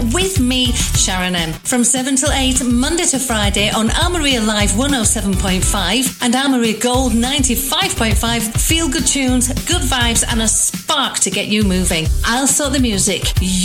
with me, Sharon M. From 7 till 8, Monday to Friday on Armoria Live 107.5 and Armoria Gold 95.5. Feel good tunes, good vibes and a spark to get you moving. I'll sort the music.